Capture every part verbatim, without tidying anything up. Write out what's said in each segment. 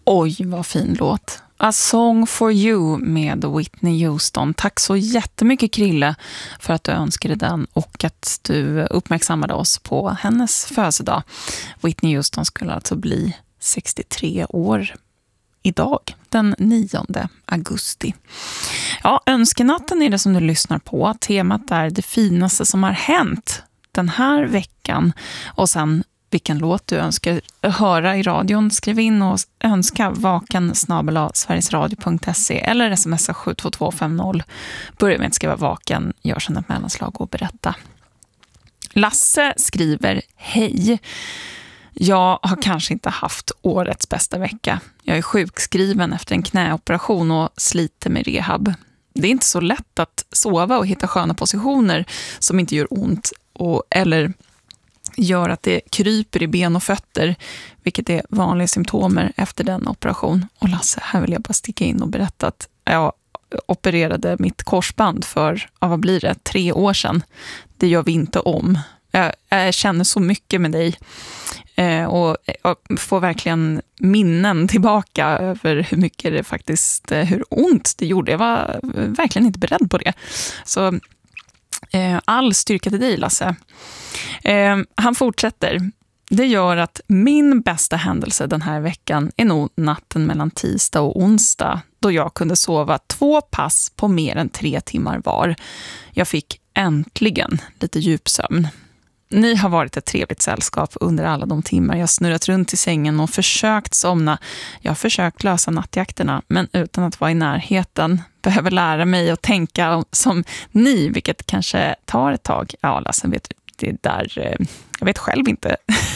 Oj, vad fin låt. A Song for You med Whitney Houston. Tack så jättemycket, Krille, för att du önskade den och att du uppmärksammade oss på hennes födelsedag. Whitney Houston skulle alltså bli sextiotre år idag, den nionde augusti. Ja, önskenatten är det som du lyssnar på. Temat är det finaste som har hänt den här veckan. Och sen vilken låt du önskar höra i radion. Skriv in och önska vaken snabel-a sverigesradio punkt se eller smsa sju två två fem noll. Börja med att skriva vaken, gör sedan ett mellanslag och berätta. Lasse skriver: hej. Jag har kanske inte haft årets bästa vecka. Jag är sjukskriven efter en knäoperation och sliter med rehab. Det är inte så lätt att sova och hitta sköna positioner som inte gör ont och, eller gör att det kryper i ben och fötter, vilket är vanliga symptomer efter den operation. Och Lasse, här vill jag bara sticka in och berätta att jag opererade mitt korsband för, ja, vad blir det, tre år sedan. Det gör vi inte om. Jag, jag känner så mycket med dig eh, och jag får verkligen minnen tillbaka över hur mycket det faktiskt, hur ont det gjorde. Jag var verkligen inte beredd på det. Så eh, all styrka till dig, Lasse. Eh, han fortsätter. Det gör att min bästa händelse den här veckan är nog natten mellan tisdag och onsdag, då jag kunde sova två pass på mer än tre timmar var. Jag fick äntligen lite djupsömn. Ni har varit ett trevligt sällskap under alla de timmar jag snurrat runt i sängen och försökt somna. Jag har försökt lösa nattjakterna, men utan att vara i närheten. Behöver lära mig att tänka som ni, vilket kanske tar ett tag. Ja, Lasse, vet du, det där, jag vet själv inte.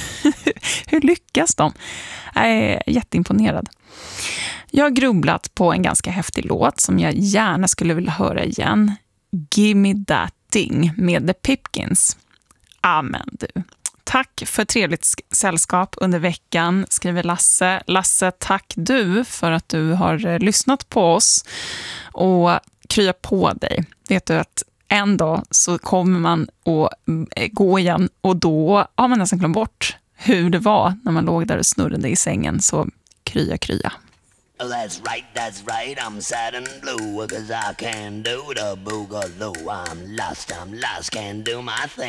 Hur lyckas de? Jag är jätteimponerad. Jag har grubblat på en ganska häftig låt som jag gärna skulle vilja höra igen. Gimme That Thing med The Pipkins. Amen du. Tack för trevligt sällskap under veckan, skriver Lasse. Lasse, tack du för att du har lyssnat på oss och krya på dig. Vet du att en dag så kommer man att gå igen och då har man nästan glömt bort hur det var när man låg där och snurrade i sängen. Så krya, krya. That's right, that's right, I'm sad and blue, cause I can't do the boogaloo. I'm lost, I'm lost, can't do my thing.